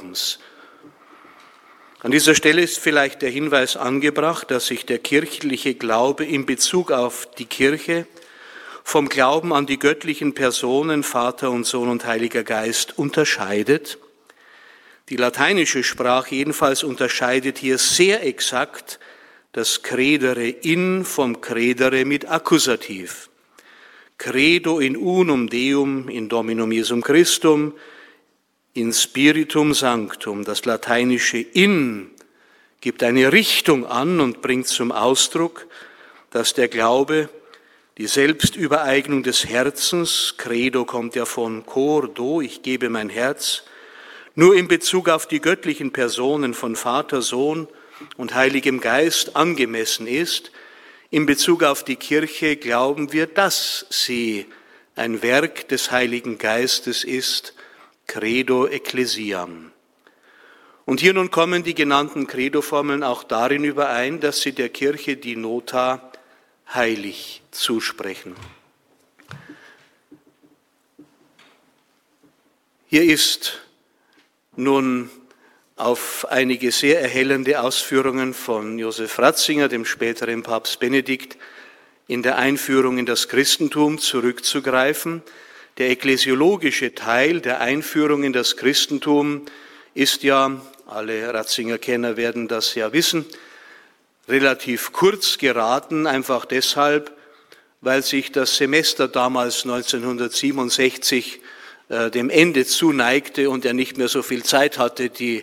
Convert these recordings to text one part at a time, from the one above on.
Glaubens. An dieser Stelle ist vielleicht der Hinweis angebracht, dass sich der kirchliche Glaube in Bezug auf die Kirche vom Glauben an die göttlichen Personen Vater und Sohn und Heiliger Geist unterscheidet. Die lateinische Sprache jedenfalls unterscheidet hier sehr exakt das Credere in vom Credere mit Akkusativ. Credo in unum Deum, in Dominum Jesum Christum, in Spiritum Sanctum. Das lateinische in gibt eine Richtung an und bringt zum Ausdruck, dass der Glaube die Selbstübereignung des Herzens, Credo kommt ja von cor, do, ich gebe mein Herz, nur in Bezug auf die göttlichen Personen von Vater, Sohn und Heiligem Geist angemessen ist. In Bezug auf die Kirche glauben wir, dass sie ein Werk des Heiligen Geistes ist, Credo Ecclesiam. Und hier nun kommen die genannten Credo-Formeln auch darin überein, dass sie der Kirche die Nota heilig zusprechen. Hier ist nun auf einige sehr erhellende Ausführungen von Josef Ratzinger, dem späteren Papst Benedikt, in der Einführung in das Christentum zurückzugreifen. Der ekklesiologische Teil der Einführung in das Christentum ist ja, alle Ratzinger-Kenner werden das ja wissen, relativ kurz geraten, einfach deshalb, weil sich das Semester damals 1967 dem Ende zuneigte und er nicht mehr so viel Zeit hatte, die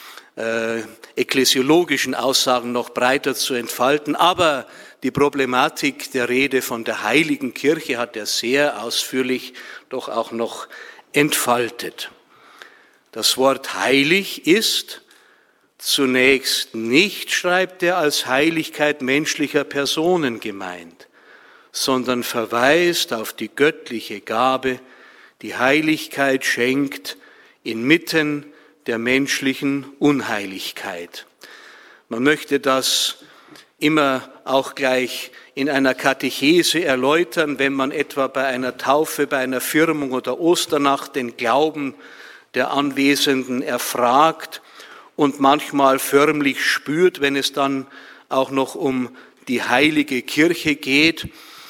ekklesiologischen Aussagen noch breiter zu entfalten. Aber die Problematik der Rede von der heiligen Kirche hat er sehr ausführlich doch auch noch entfaltet. Das Wort heilig ist zunächst nicht, schreibt er, als Heiligkeit menschlicher Personen gemeint, sondern verweist auf die göttliche Gabe, die Heiligkeit schenkt inmitten der menschlichen Unheiligkeit. Man möchte das immer auch gleich in einer Katechese erläutern, wenn man etwa bei einer Taufe, bei einer Firmung oder Osternacht den Glauben der Anwesenden erfragt und manchmal förmlich spürt, wenn es dann auch noch um die heilige Kirche geht,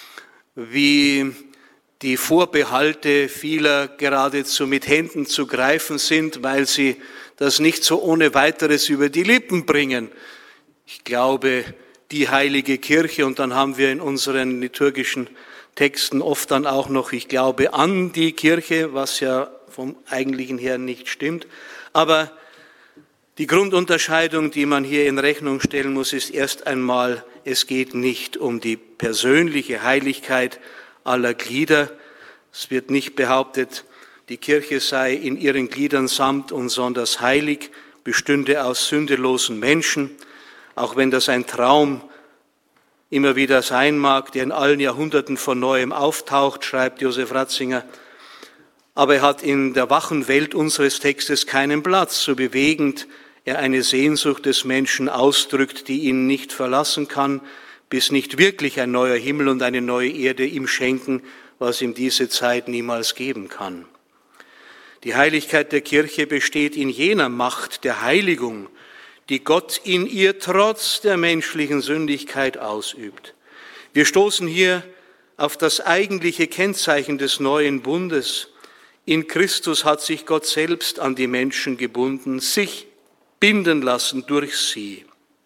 wie die Vorbehalte vieler geradezu mit Händen zu greifen sind, weil sie das nicht so ohne weiteres über die Lippen bringen. Ich glaube, die heilige Kirche, und dann haben wir in unseren liturgischen Texten oft dann auch noch, ich glaube an die Kirche, was ja vom eigentlichen her nicht stimmt. Aber die Grundunterscheidung, die man hier in Rechnung stellen muss, ist erst einmal, es geht nicht um die persönliche Heiligkeit aller Glieder. Es wird nicht behauptet, die Kirche sei in ihren Gliedern samt und sonders heilig, bestünde aus sündelosen Menschen, auch wenn das ein Traum immer wieder sein mag, der in allen Jahrhunderten von Neuem auftaucht, schreibt Josef Ratzinger. Aber er hat in der wachen Welt unseres Textes keinen Platz, so bewegend er eine Sehnsucht des Menschen ausdrückt, die ihn nicht verlassen kann, bis nicht wirklich ein neuer Himmel und eine neue Erde ihm schenken, was ihm diese Zeit niemals geben kann. Die Heiligkeit der Kirche besteht in jener Macht der Heiligung, die Gott in ihr trotz der menschlichen Sündigkeit ausübt. Wir stoßen hier auf das eigentliche Kennzeichen des neuen Bundes. In Christus hat sich Gott selbst an die Menschen gebunden, sich binden lassen durch sie.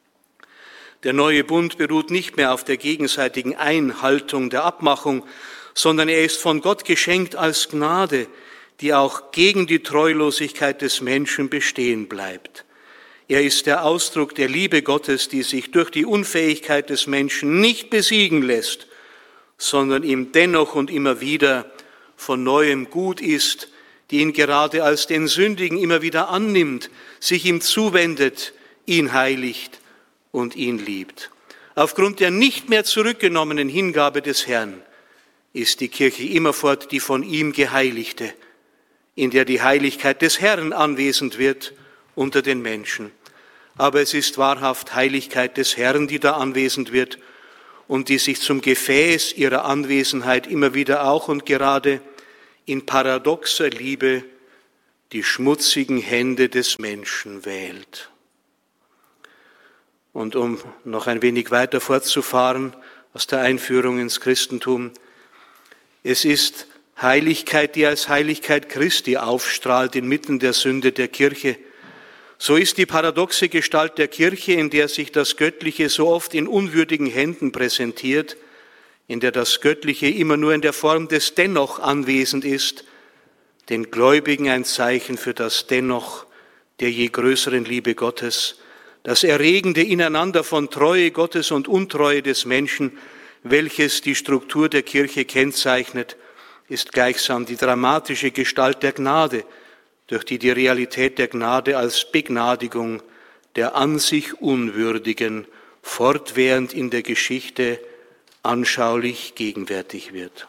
Der neue Bund beruht nicht mehr auf der gegenseitigen Einhaltung der Abmachung, sondern er ist von Gott geschenkt als Gnade, die auch gegen die Treulosigkeit des Menschen bestehen bleibt. Er ist der Ausdruck der Liebe Gottes, die sich durch die Unfähigkeit des Menschen nicht besiegen lässt, sondern ihm dennoch und immer wieder von Neuem gut ist, die ihn gerade als den Sündigen immer wieder annimmt, sich ihm zuwendet, ihn heiligt und ihn liebt. Aufgrund der nicht mehr zurückgenommenen Hingabe des Herrn ist die Kirche immerfort die von ihm Geheiligte, in der die Heiligkeit des Herrn anwesend wird unter den Menschen. Aber es ist wahrhaft Heiligkeit des Herrn, die da anwesend wird und die sich zum Gefäß ihrer Anwesenheit immer wieder auch und gerade in paradoxer Liebe die schmutzigen Hände des Menschen wählt. Und um noch ein wenig weiter fortzufahren aus der Einführung ins Christentum, es ist Heiligkeit, die als Heiligkeit Christi aufstrahlt inmitten der Sünde der Kirche. So ist die paradoxe Gestalt der Kirche, in der sich das Göttliche so oft in unwürdigen Händen präsentiert, in der das Göttliche immer nur in der Form des Dennoch anwesend ist, den Gläubigen ein Zeichen für das Dennoch der je größeren Liebe Gottes, das erregende Ineinander von Treue Gottes und Untreue des Menschen, welches die Struktur der Kirche kennzeichnet, ist gleichsam die dramatische Gestalt der Gnade, durch die die Realität der Gnade als Begnadigung der an sich Unwürdigen fortwährend in der Geschichte anschaulich gegenwärtig wird.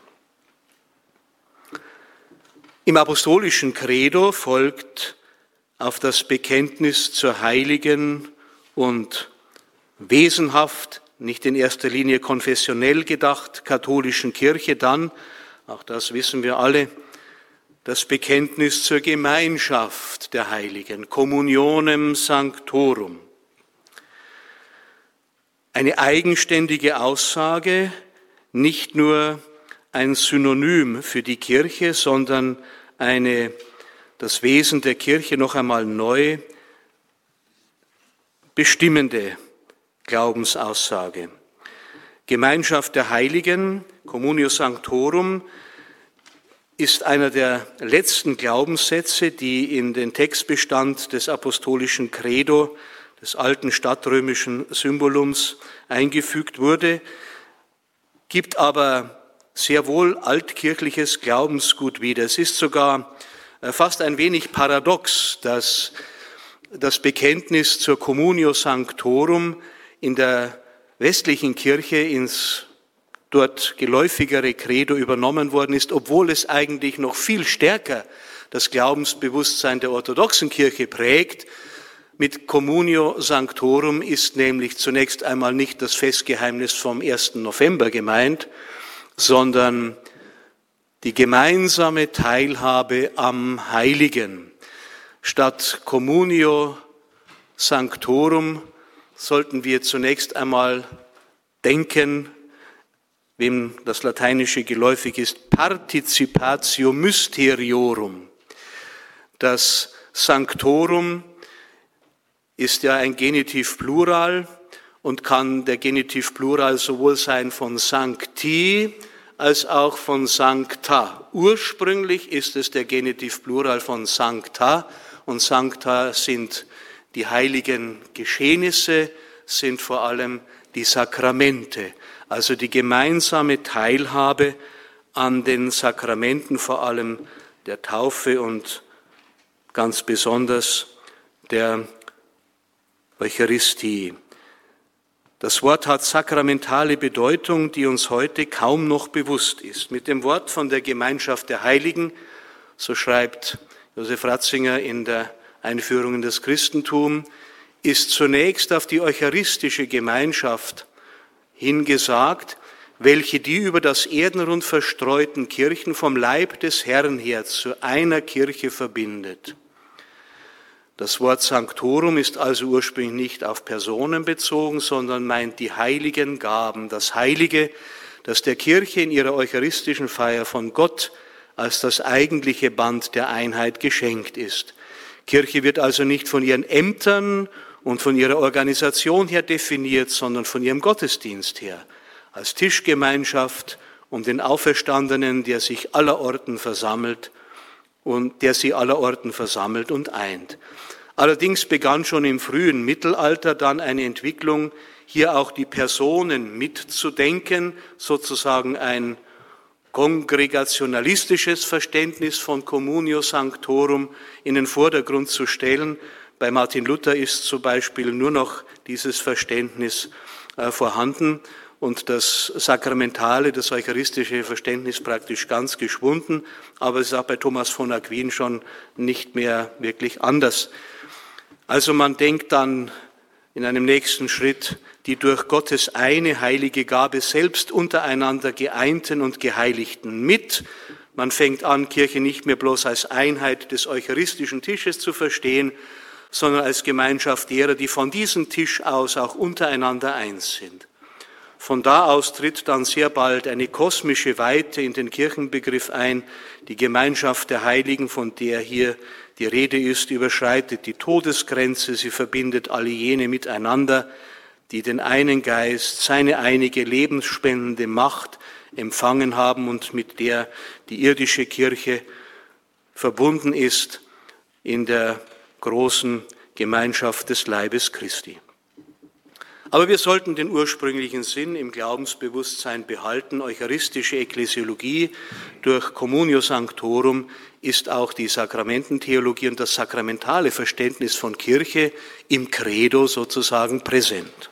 Im apostolischen Credo folgt auf das Bekenntnis zur heiligen und wesenhaft, nicht in erster Linie konfessionell gedacht, katholischen Kirche dann, auch das wissen wir alle, das Bekenntnis zur Gemeinschaft der Heiligen, Communionem Sanctorum. Eine eigenständige Aussage, nicht nur ein Synonym für die Kirche, sondern das Wesen der Kirche noch einmal neu bestimmende Glaubensaussage. Gemeinschaft der Heiligen, Communio Sanctorum, ist einer der letzten Glaubenssätze, die in den Textbestand des apostolischen Credo, des alten stadtrömischen Symbolums, eingefügt wurde, gibt aber sehr wohl altkirchliches Glaubensgut wieder. Es ist sogar fast ein wenig paradox, dass das Bekenntnis zur Communio Sanctorum in der westlichen Kirche ins dort geläufigere Credo übernommen worden ist, obwohl es eigentlich noch viel stärker das Glaubensbewusstsein der orthodoxen Kirche prägt. Mit Communio Sanctorum ist nämlich zunächst einmal nicht das Festgeheimnis vom 1. November gemeint, sondern die gemeinsame Teilhabe am Heiligen. Statt Communio Sanctorum sollten wir zunächst einmal denken, wem das Lateinische geläufig ist, Participatio Mysteriorum. Das Sanctorum ist ja ein Genitiv Plural und kann der Genitiv Plural sowohl sein von Sancti als auch von Sancta. Ursprünglich ist es der Genitiv Plural von Sancta und Sancta sind die heiligen Geschehnisse, sind vor allem die Sakramente, also die gemeinsame Teilhabe an den Sakramenten, vor allem der Taufe und ganz besonders der Eucharistie. Das Wort hat sakramentale Bedeutung, die uns heute kaum noch bewusst ist. Mit dem Wort von der Gemeinschaft der Heiligen, so schreibt Josef Ratzinger in der Einführung in das Christentum, ist zunächst auf die eucharistische Gemeinschaft hingesagt, welche die über das Erdenrund verstreuten Kirchen vom Leib des Herrn her zu einer Kirche verbindet. Das Wort Sanctorum ist also ursprünglich nicht auf Personen bezogen, sondern meint die heiligen Gaben, das Heilige, das der Kirche in ihrer eucharistischen Feier von Gott als das eigentliche Band der Einheit geschenkt ist. Kirche wird also nicht von ihren Ämtern und von ihrer Organisation her definiert, sondern von ihrem Gottesdienst her, als Tischgemeinschaft um den Auferstandenen, der sie allerorten versammelt und eint. Allerdings begann schon im frühen Mittelalter dann eine Entwicklung, hier auch die Personen mitzudenken, sozusagen ein kongregationalistisches Verständnis von Communio Sanctorum in den Vordergrund zu stellen. Bei Martin Luther ist zum Beispiel nur noch dieses Verständnis vorhanden und das sakramentale, das eucharistische Verständnis praktisch ganz geschwunden, aber es ist auch bei Thomas von Aquin schon nicht mehr wirklich anders. Also man denkt dann in einem nächsten Schritt, die durch Gottes eine heilige Gabe selbst untereinander geeinten und Geheiligten mit. Man fängt an, Kirche nicht mehr bloß als Einheit des eucharistischen Tisches zu verstehen, sondern als Gemeinschaft derer, die von diesem Tisch aus auch untereinander eins sind. Von da aus tritt dann sehr bald eine kosmische Weite in den Kirchenbegriff ein. Die Gemeinschaft der Heiligen, von der hier die Rede ist, überschreitet die Todesgrenze. Sie verbindet alle jene miteinander, die den einen Geist, seine einige lebensspendende Macht empfangen haben und mit der die irdische Kirche verbunden ist in der großen Gemeinschaft des Leibes Christi. Aber wir sollten den ursprünglichen Sinn im Glaubensbewusstsein behalten. Eucharistische Ekklesiologie durch Communio Sanctorum ist auch die Sakramententheologie und das sakramentale Verständnis von Kirche im Credo sozusagen präsent.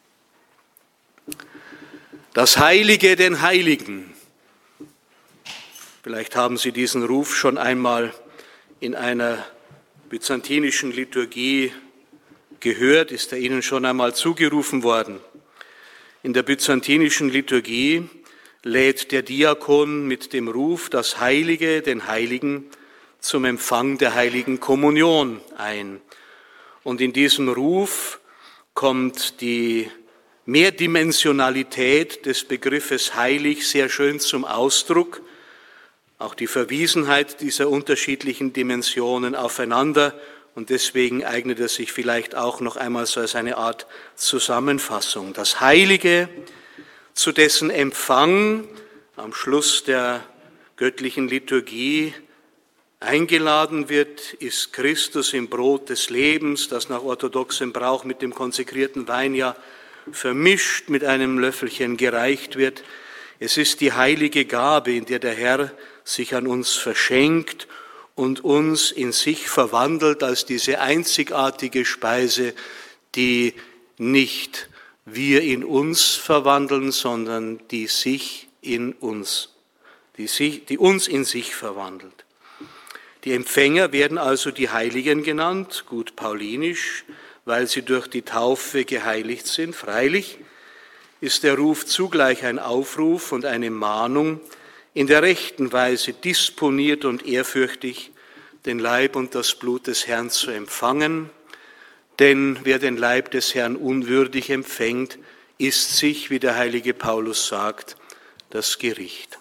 Das Heilige den Heiligen. Vielleicht haben Sie diesen Ruf schon einmal in einer byzantinischen Liturgie gehört, ist er Ihnen schon einmal zugerufen worden. In der byzantinischen Liturgie lädt der Diakon mit dem Ruf das Heilige, den Heiligen, zum Empfang der heiligen Kommunion ein. Und in diesem Ruf kommt die Mehrdimensionalität des Begriffes heilig sehr schön zum Ausdruck, auch die Verwiesenheit dieser unterschiedlichen Dimensionen aufeinander. Und deswegen eignet es sich vielleicht auch noch einmal so als eine Art Zusammenfassung. Das Heilige, zu dessen Empfang am Schluss der göttlichen Liturgie eingeladen wird, ist Christus im Brot des Lebens, das nach orthodoxem Brauch mit dem konsekrierten Wein ja vermischt mit einem Löffelchen gereicht wird. Es ist die heilige Gabe, in der der Herr sich an uns verschenkt und uns in sich verwandelt als diese einzigartige Speise, die nicht wir in uns verwandeln, sondern die sich in uns, die uns in sich verwandelt. Die Empfänger werden also die Heiligen genannt, gut paulinisch, weil sie durch die Taufe geheiligt sind. Freilich ist der Ruf zugleich ein Aufruf und eine Mahnung, in der rechten Weise disponiert und ehrfürchtig den Leib und das Blut des Herrn zu empfangen. Denn wer den Leib des Herrn unwürdig empfängt, ist sich, wie der heilige Paulus sagt, das Gericht.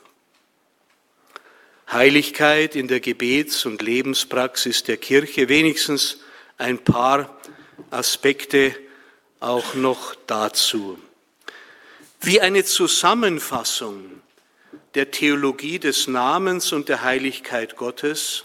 Heiligkeit in der Gebets- und Lebenspraxis der Kirche, wenigstens ein paar Aspekte auch noch dazu. Wie eine Zusammenfassung der Theologie des Namens und der Heiligkeit Gottes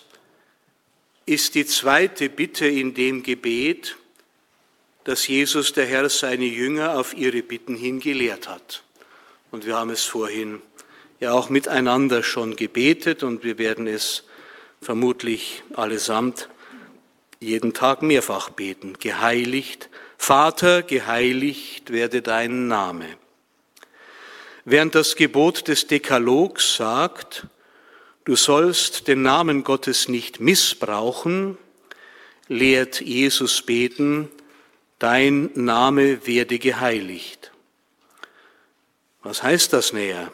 ist die zweite Bitte in dem Gebet, das Jesus, der Herr, seine Jünger auf ihre Bitten hin gelehrt hat. Und wir haben es vorhin ja auch miteinander schon gebetet und wir werden es vermutlich allesamt jeden Tag mehrfach beten. Geheiligt, Vater, geheiligt werde dein Name. Während das Gebot des Dekalogs sagt, du sollst den Namen Gottes nicht missbrauchen, lehrt Jesus beten, dein Name werde geheiligt. Was heißt das näher?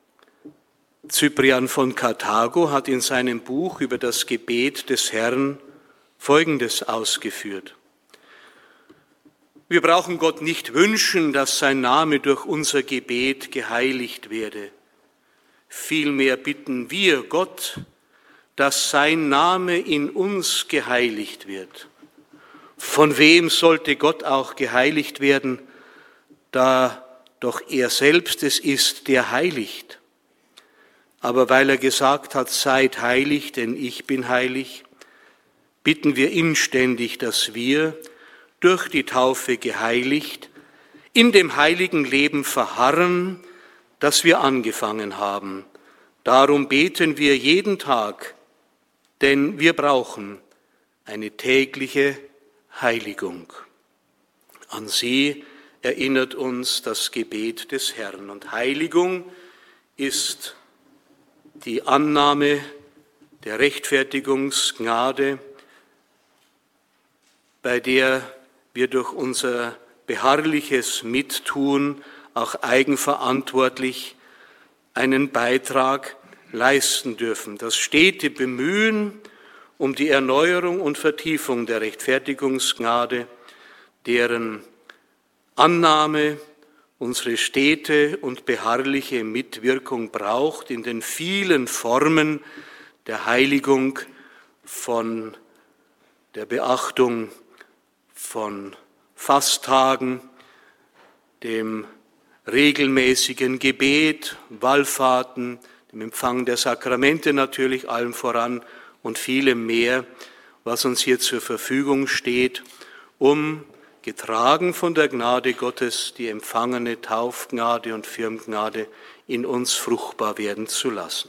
Cyprian von Karthago hat in seinem Buch über das Gebet des Herrn Folgendes ausgeführt. Wir brauchen Gott nicht wünschen, dass sein Name durch unser Gebet geheiligt werde. Vielmehr bitten wir Gott, dass sein Name in uns geheiligt wird. Von wem sollte Gott auch geheiligt werden, da doch er selbst es ist, der heiligt. Aber weil er gesagt hat, seid heilig, denn ich bin heilig, bitten wir inständig, dass wir, durch die Taufe geheiligt, in dem heiligen Leben verharren, das wir angefangen haben. Darum beten wir jeden Tag, denn wir brauchen eine tägliche Heiligung. An sie erinnert uns das Gebet des Herrn. Und Heiligung ist die Annahme der Rechtfertigungsgnade, bei der wir durch unser beharrliches Mittun auch eigenverantwortlich einen Beitrag leisten dürfen. Das stete Bemühen um die Erneuerung und Vertiefung der Rechtfertigungsgnade, deren Annahme unsere stete und beharrliche Mitwirkung braucht in den vielen Formen der Heiligung, von der Beachtung von Fasttagen, dem regelmäßigen Gebet, Wallfahrten, dem Empfang der Sakramente natürlich allem voran und vielem mehr, was uns hier zur Verfügung steht, um getragen von der Gnade Gottes die empfangene Taufgnade und Firmgnade in uns fruchtbar werden zu lassen.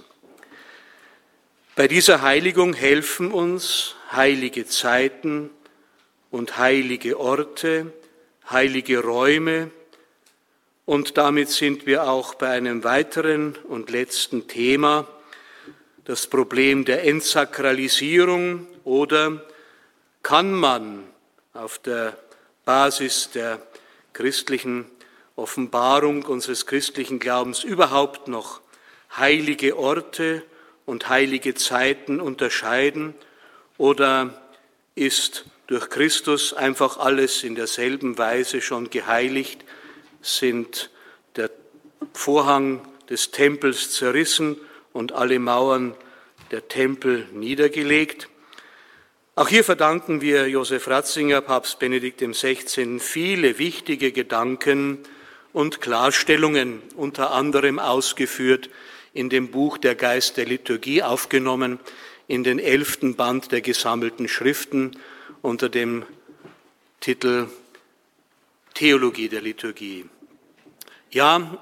Bei dieser Heiligung helfen uns heilige Zeiten und heilige Orte, heilige Räume, und damit sind wir auch bei einem weiteren und letzten Thema, das Problem der Entsakralisierung, oder kann man auf der Basis der christlichen Offenbarung unseres christlichen Glaubens überhaupt noch heilige Orte und heilige Zeiten unterscheiden, oder ist durch Christus einfach alles in derselben Weise schon geheiligt, sind der Vorhang des Tempels zerrissen und alle Mauern der Tempel niedergelegt? Auch hier verdanken wir Josef Ratzinger, Papst Benedikt XVI., viele wichtige Gedanken und Klarstellungen, unter anderem ausgeführt in dem Buch Der Geist der Liturgie, aufgenommen in den 11. Band der gesammelten Schriften unter dem Titel Theologie der Liturgie. Ja,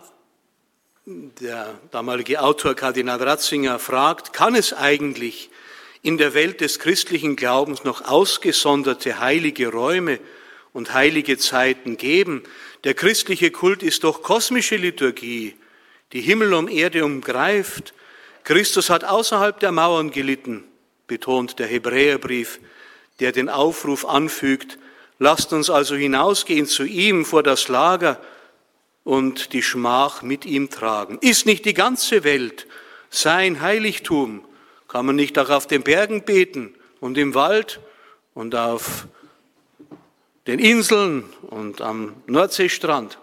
der damalige Autor Kardinal Ratzinger fragt, kann es eigentlich in der Welt des christlichen Glaubens noch ausgesonderte heilige Räume und heilige Zeiten geben? Der christliche Kult ist doch kosmische Liturgie, die Himmel um Erde umgreift. Christus hat außerhalb der Mauern gelitten, betont der Hebräerbrief, der den Aufruf anfügt, lasst uns also hinausgehen zu ihm vor das Lager und die Schmach mit ihm tragen. Ist nicht die ganze Welt sein Heiligtum? Kann man nicht auch auf den Bergen beten und im Wald und auf den Inseln und am Nordseestrand?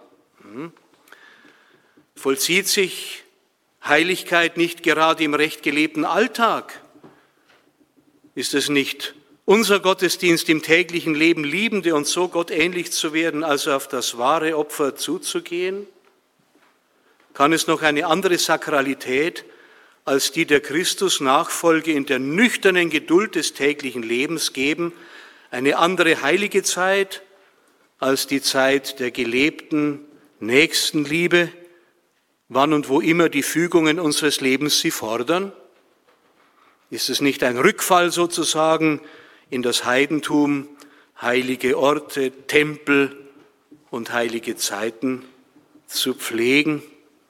Vollzieht sich Heiligkeit nicht gerade im recht gelebten Alltag? Ist es nicht unser Gottesdienst im täglichen Leben, Liebende und so Gott ähnlich zu werden, also auf das wahre Opfer zuzugehen? Kann es noch eine andere Sakralität als die der Christus-Nachfolge in der nüchternen Geduld des täglichen Lebens geben, eine andere heilige Zeit als die Zeit der gelebten Nächstenliebe, wann und wo immer die Fügungen unseres Lebens sie fordern? Ist es nicht ein Rückfall sozusagen in das Heidentum, heilige Orte, Tempel und heilige Zeiten zu pflegen?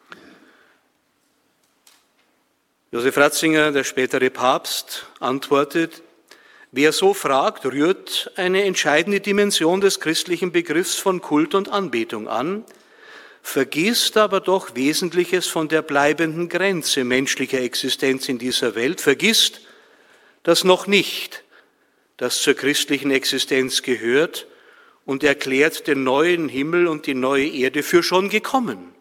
Josef Ratzinger, der spätere Papst, antwortet, wer so fragt, rührt eine entscheidende Dimension des christlichen Begriffs von Kult und Anbetung an, vergisst aber doch Wesentliches von der bleibenden Grenze menschlicher Existenz in dieser Welt, vergisst das noch nicht, das zur christlichen Existenz gehört, und erklärt den neuen Himmel und die neue Erde für schon gekommen.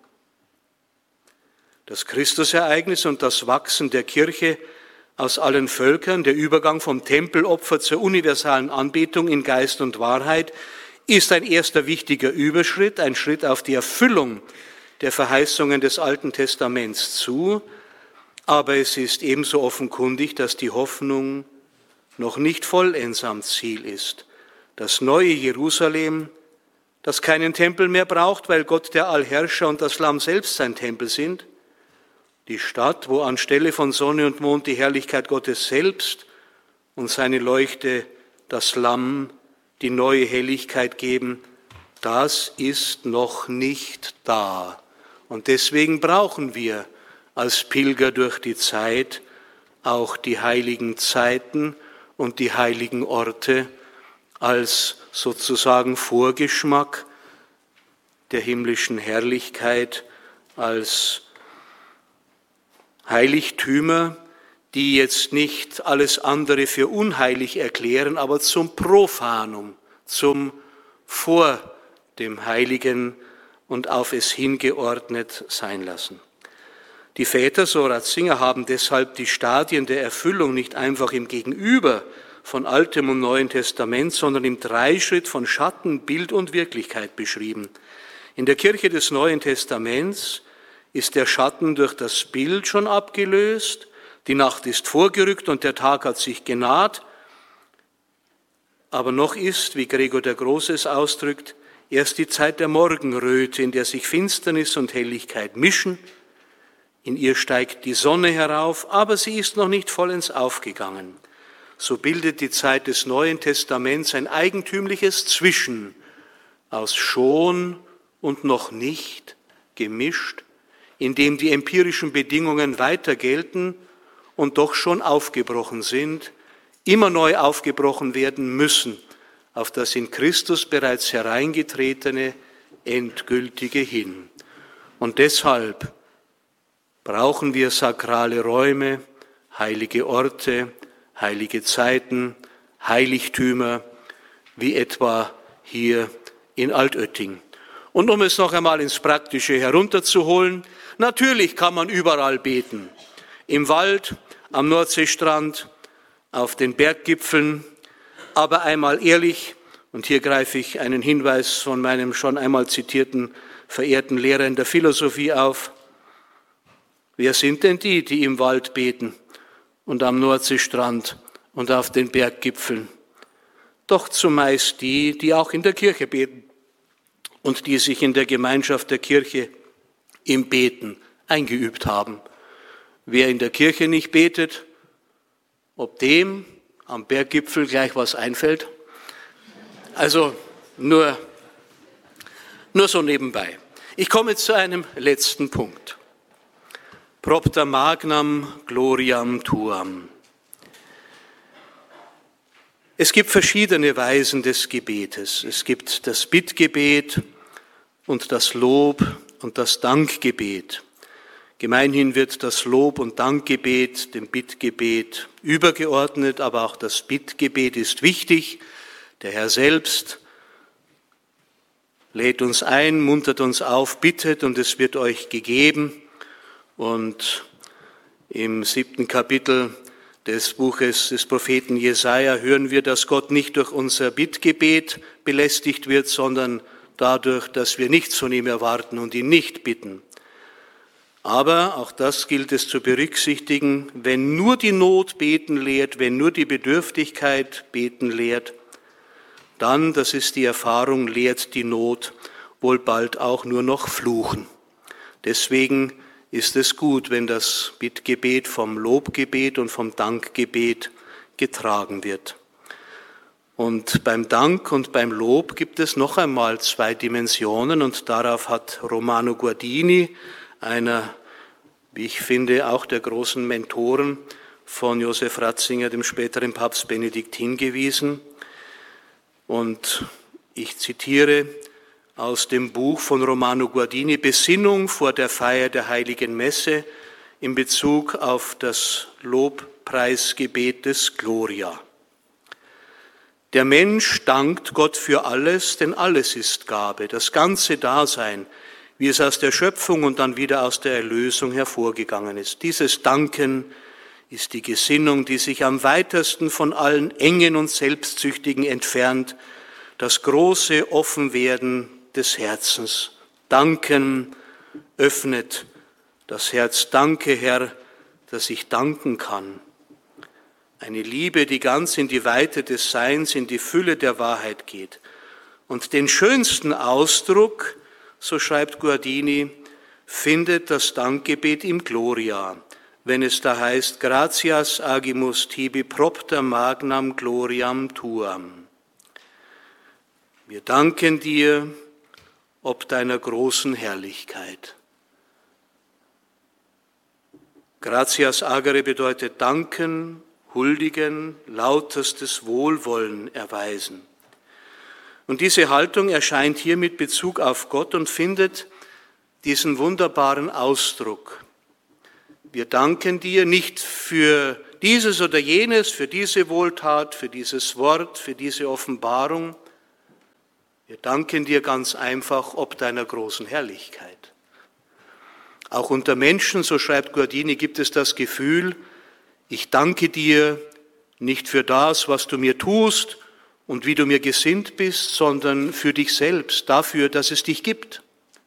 Das Christusereignis und das Wachsen der Kirche aus allen Völkern, der Übergang vom Tempelopfer zur universalen Anbetung in Geist und Wahrheit, ist ein erster wichtiger Überschritt, ein Schritt auf die Erfüllung der Verheißungen des Alten Testaments zu. Aber es ist ebenso offenkundig, dass die Hoffnung noch nicht vollends am Ziel ist. Das neue Jerusalem, das keinen Tempel mehr braucht, weil Gott der Allherrscher und das Lamm selbst sein Tempel sind, die Stadt, wo anstelle von Sonne und Mond die Herrlichkeit Gottes selbst und seine Leuchte das Lamm die neue Helligkeit geben, das ist noch nicht da. Und deswegen brauchen wir als Pilger durch die Zeit auch die heiligen Zeiten und die heiligen Orte als sozusagen Vorgeschmack der himmlischen Herrlichkeit, als Heiligtümer, die jetzt nicht alles andere für unheilig erklären, aber zum Profanum, zum vor dem Heiligen und auf es hingeordnet sein lassen. Die Väter, so Ratzinger, haben deshalb die Stadien der Erfüllung nicht einfach im Gegenüber von Altem und Neuen Testament, sondern im Dreischritt von Schatten, Bild und Wirklichkeit beschrieben. In der Kirche des Neuen Testaments ist der Schatten durch das Bild schon abgelöst, die Nacht ist vorgerückt und der Tag hat sich genaht, aber noch ist, wie Gregor der Große es ausdrückt, erst die Zeit der Morgenröte, in der sich Finsternis und Helligkeit mischen. In ihr steigt die Sonne herauf, aber sie ist noch nicht vollends aufgegangen. So bildet die Zeit des Neuen Testaments ein eigentümliches Zwischen aus schon und noch nicht gemischt, in dem die empirischen Bedingungen weiter gelten und doch schon aufgebrochen sind, immer neu aufgebrochen werden müssen, auf das in Christus bereits hereingetretene, endgültige hin. Und deshalb brauchen wir sakrale Räume, heilige Orte, heilige Zeiten, Heiligtümer, wie etwa hier in Altötting. Und um es noch einmal ins Praktische herunterzuholen, natürlich kann man überall beten. Im Wald, am Nordseestrand, auf den Berggipfeln, aber einmal ehrlich, und hier greife ich einen Hinweis von meinem schon einmal zitierten verehrten Lehrer in der Philosophie auf. Wer sind denn die, die im Wald beten und am Nordseestrand und auf den Berggipfeln? Doch zumeist die, die auch in der Kirche beten und die sich in der Gemeinschaft der Kirche im Beten eingeübt haben. Wer in der Kirche nicht betet, ob dem am Berggipfel gleich was einfällt? Also nur so nebenbei. Ich komme zu einem letzten Punkt. Propter magnam gloriam tuam. Es gibt verschiedene Weisen des Gebetes. Es gibt das Bittgebet und das Lob und das Dankgebet. Gemeinhin wird das Lob- und Dankgebet dem Bittgebet übergeordnet, aber auch das Bittgebet ist wichtig. Der Herr selbst lädt uns ein, muntert uns auf, bittet und es wird euch gegeben. Und im 7. Kapitel des Buches des Propheten Jesaja hören wir, dass Gott nicht durch unser Bittgebet belästigt wird, sondern dadurch, dass wir nichts von ihm erwarten und ihn nicht bitten. Aber auch das gilt es zu berücksichtigen, wenn nur die Not beten lehrt, wenn nur die Bedürftigkeit beten lehrt, dann, das ist die Erfahrung, lehrt die Not wohl bald auch nur noch Fluchen. Deswegen ist es gut, wenn das Bittgebet vom Lobgebet und vom Dankgebet getragen wird. Und beim Dank und beim Lob gibt es noch einmal zwei Dimensionen und darauf hat Romano Guardini, einer, wie ich finde, auch der großen Mentoren von Josef Ratzinger, dem späteren Papst Benedikt, hingewiesen. Und ich zitiere aus dem Buch von Romano Guardini, Besinnung vor der Feier der Heiligen Messe in Bezug auf das Lobpreisgebet des Gloria. Der Mensch dankt Gott für alles, denn alles ist Gabe, das ganze Dasein, wie es aus der Schöpfung und dann wieder aus der Erlösung hervorgegangen ist. Dieses Danken ist die Gesinnung, die sich am weitesten von allen Engen und Selbstsüchtigen entfernt, das große Offenwerden des Herzens. Danken öffnet das Herz. Danke, Herr, dass ich danken kann. Eine Liebe, die ganz in die Weite des Seins, in die Fülle der Wahrheit geht. Und den schönsten Ausdruck, so schreibt Guardini, findet das Dankgebet im Gloria, wenn es da heißt, gratias agimus tibi propter magnam gloriam tuam. Wir danken dir ob deiner großen Herrlichkeit. Gratias agere bedeutet danken, huldigen, lautestes Wohlwollen erweisen. Und diese Haltung erscheint hier mit Bezug auf Gott und findet diesen wunderbaren Ausdruck. Wir danken dir nicht für dieses oder jenes, für diese Wohltat, für dieses Wort, für diese Offenbarung. Wir danken dir ganz einfach ob deiner großen Herrlichkeit. Auch unter Menschen, so schreibt Guardini, gibt es das Gefühl, ich danke dir nicht für das, was du mir tust und wie du mir gesinnt bist, sondern für dich selbst, dafür, dass es dich gibt.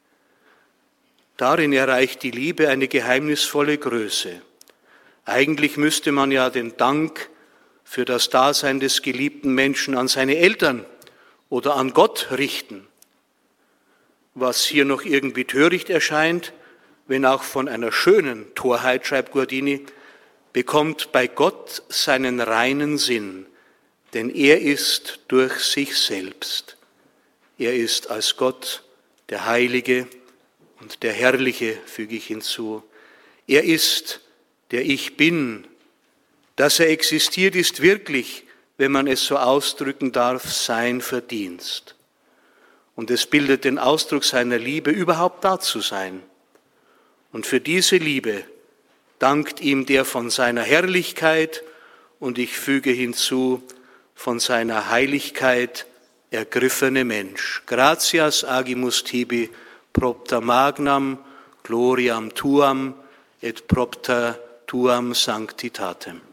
Darin erreicht die Liebe eine geheimnisvolle Größe. Eigentlich müsste man ja den Dank für das Dasein des geliebten Menschen an seine Eltern oder an Gott richten. Was hier noch irgendwie töricht erscheint, wenn auch von einer schönen Torheit, schreibt Guardini, bekommt bei Gott seinen reinen Sinn, denn er ist durch sich selbst. Er ist als Gott der Heilige und der Herrliche, füge ich hinzu. Er ist der Ich Bin. Dass er existiert, ist wirklich, wenn man es so ausdrücken darf, sein Verdienst. Und es bildet den Ausdruck seiner Liebe, überhaupt da zu sein. Und für diese Liebe dankt ihm der von seiner Herrlichkeit und ich füge hinzu, von seiner Heiligkeit ergriffene Mensch. Gratias agimus tibi propter magnam gloriam tuam et propter tuam sanctitatem.